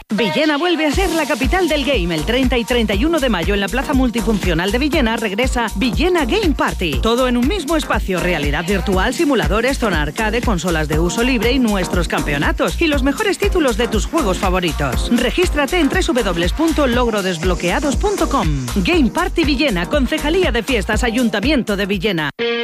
Villena vuelve a ser la capital del game. El 30 y 31 de mayo en la Plaza Multifuncional de Villena regresa Villena Game Party. Todo en un mismo espacio. Realidad virtual, simuladores, zona arcade, consolas de uso libre y nuestros campeonatos. Y los mejores títulos de tus juegos favoritos. Regístrate en www.logrodesbloqueados.com. Game Party Villena, Concejalía de Fiestas, Ayuntamiento de Villena.